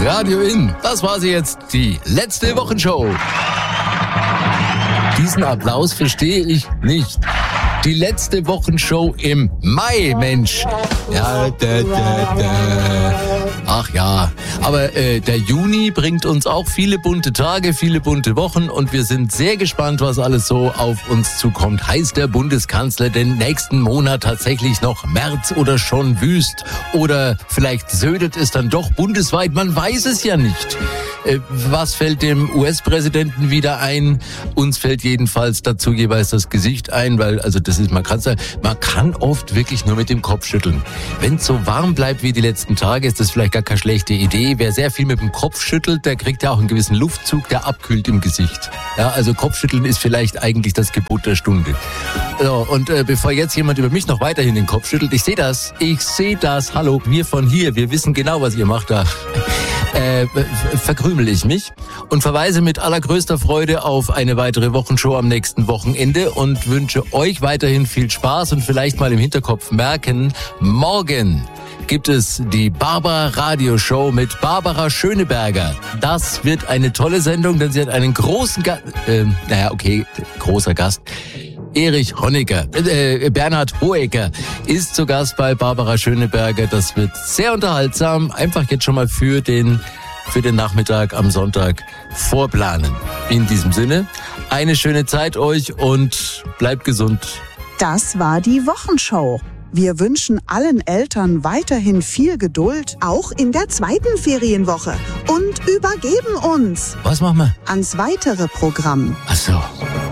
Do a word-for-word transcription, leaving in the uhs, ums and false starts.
Radio In. Das war sie jetzt, die letzte Wochenshow. Diesen Applaus verstehe ich nicht. Die letzte Wochenshow im Mai, Mensch. Ja, da, da, da. Ach ja, aber äh, der Juni bringt uns auch viele bunte Tage, viele bunte Wochen und wir sind sehr gespannt, was alles so auf uns zukommt. Heißt der Bundeskanzler den nächsten Monat tatsächlich noch März oder schon Wüst? Oder vielleicht södet es dann doch bundesweit? Man weiß es ja nicht. Äh, was fällt dem U S-Präsidenten wieder ein? Uns fällt jedenfalls dazu jeweils das Gesicht ein, weil, also das ist, man kann sagen, man kann oft wirklich nur mit dem Kopf schütteln. Wenn es so warm bleibt wie die letzten Tage, ist das vielleicht gar keine schlechte Idee. Wer sehr viel mit dem Kopf schüttelt, der kriegt ja auch einen gewissen Luftzug, der abkühlt im Gesicht. Ja, also Kopfschütteln ist vielleicht eigentlich das Gebot der Stunde. So, und äh, bevor jetzt jemand über mich noch weiterhin den Kopf schüttelt, ich sehe das, ich sehe das, hallo, wir von hier, wir wissen genau, was ihr macht da. Äh, verkrümel ich mich und verweise mit allergrößter Freude auf eine weitere Wochenshow am nächsten Wochenende und wünsche euch weiterhin viel Spaß und vielleicht mal im Hinterkopf merken, morgen gibt es die Barbara Radio Show mit Barbara Schöneberger. Das wird eine tolle Sendung, denn sie hat einen großen Gast, äh, naja, okay, großer Gast. Erich Honecker, äh, Bernhard Hohecker ist zu Gast bei Barbara Schöneberger. Das wird sehr unterhaltsam. Einfach jetzt schon mal für den, für den Nachmittag am Sonntag vorplanen. In diesem Sinne, eine schöne Zeit euch und bleibt gesund. Das war die Wochenshow. Wir wünschen allen Eltern weiterhin viel Geduld, auch in der zweiten Ferienwoche. Und übergeben uns. Was machen wir? Ans weitere Programm. Ach so.